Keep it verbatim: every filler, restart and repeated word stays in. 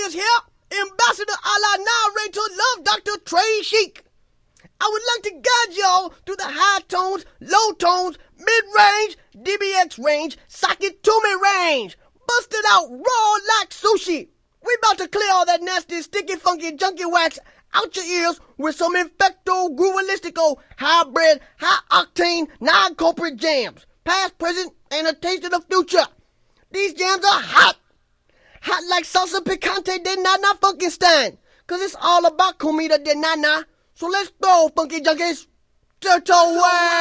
is here, Ambassador a la narrator, love Doctor Trey Sheik. I would like to guide y'all through the high tones, low tones, mid-range, D B X range, socket to me range. Busted out raw like sushi. We about to clear all that nasty, sticky, funky, junky wax out your ears with some infecto, groovalistico, hybrid, high-octane, non-corporate jams. Past, present, and a taste of the future. These jams are hot. Hot like salsa picante de Nana Funkenstein. Cause it's all about comida de Nana. So let's go, funky junkies. Turtle way.